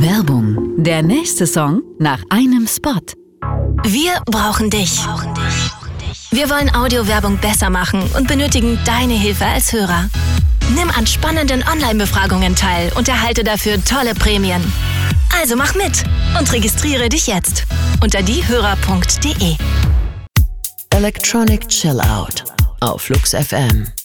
Werbung. Der nächste Song nach einem Spot. Wir brauchen dich. Wir wollen Audiowerbung besser machen und benötigen deine Hilfe als Hörer. Nimm an spannenden Online-Befragungen teil und erhalte dafür tolle Prämien. Also mach mit und registriere dich jetzt unter diehörer.de. Electronic Chill Out auf Flux FM.